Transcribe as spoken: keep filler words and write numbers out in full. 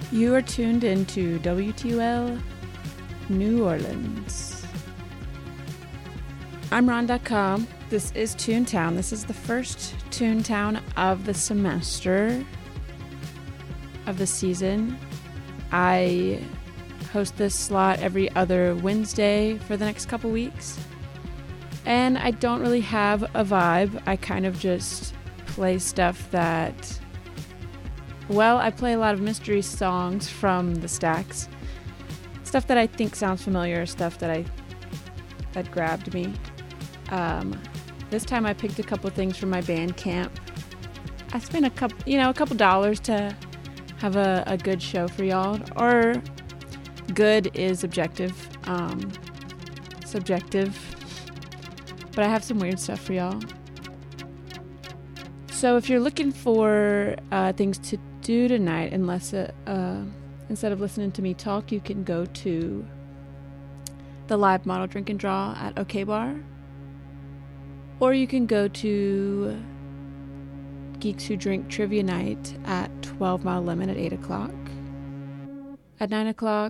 You are tuned into W T U L New Orleans. I'm Ron dot com. This is Toontown. This is the first Toontown of the semester, of the season. I host this slot every other Wednesday for the next couple weeks. And I don't really have a vibe. I kind of just play stuff that... Well, I play a lot of mystery songs from the stacks. Stuff that I think sounds familiar, stuff that I that grabbed me. Um, this time I picked a couple things from my Bandcamp. I spent a couple, you know, a couple dollars to have a, a good show for y'all. Or good is objective, um, subjective. But I have some weird stuff for y'all. So if you're looking for uh, things to do tonight, unless uh, uh, instead of listening to me talk, you can go to the live model drink and draw at OK Bar, or you can go to Geeks Who Drink Trivia Night at twelve Mile Lemon at eight o'clock. At nine o'clock,